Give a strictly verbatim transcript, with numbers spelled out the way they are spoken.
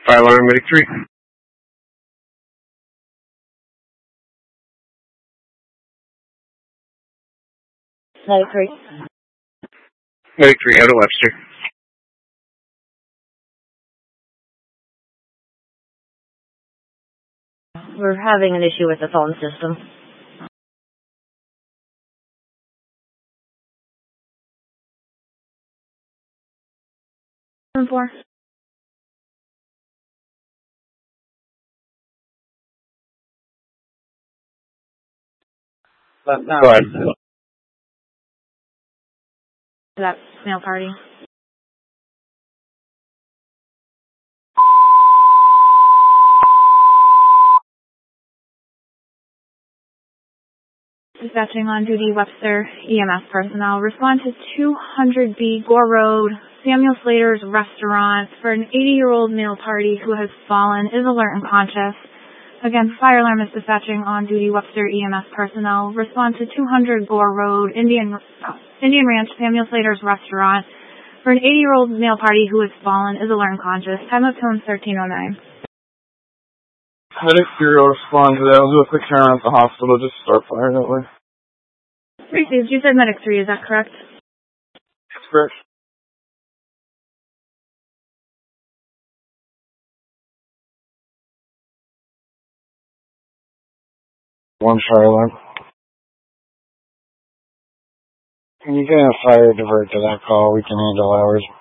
Fire alarm, Medic three. Medic three. Medic three, out of Webster. We're having an issue with the phone system. Seven four. Go ahead. That male party. Dispatching on duty Webster E M S personnel. Respond to two hundred B Gore Road, Samuel Slater's restaurant for an eighty-year-old male party who has fallen, is alert and conscious. Again, fire alarm is dispatching on duty Webster E M S personnel. Respond to two hundred Gore Road, Indian uh, Indian Ranch, Samuel Slater's restaurant for an eighty-year-old male party who has fallen, is alert and conscious. Time of tone thirteen oh nine. Medic three will respond to that. I'll do a quick turnaround at the hospital. Just start fire that way. Received. You said Medic three, is that correct? That's correct. One fire alarm. You can have fire divert to that call. We can handle ours.